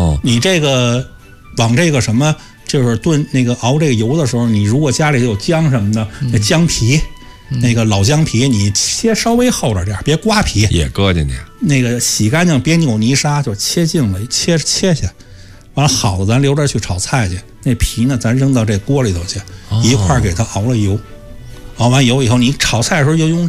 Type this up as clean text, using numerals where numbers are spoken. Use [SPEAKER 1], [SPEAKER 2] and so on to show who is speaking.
[SPEAKER 1] 哦，
[SPEAKER 2] 你这个往这个什么，就是炖那个熬这个油的时候，你如果家里有姜什么的，那姜皮，那个老姜皮，你切稍微厚着点，别刮皮，
[SPEAKER 1] 也搁进去。
[SPEAKER 2] 那个洗干净，别扭泥沙，就切净了，切下。完了，好的咱留着去炒菜去。那皮呢，咱扔到这锅里头去，一块给它熬了油。熬完油以后，你炒菜的时候就用